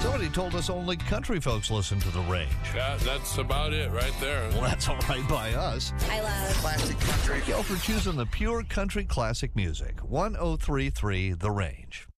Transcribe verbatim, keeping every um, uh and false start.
Somebody told us only country folks listen to The Range. Yeah, that's about it right there. Well, that's all right by us. I love classic country. Go for choosing the pure country classic music. one oh three point three The Range.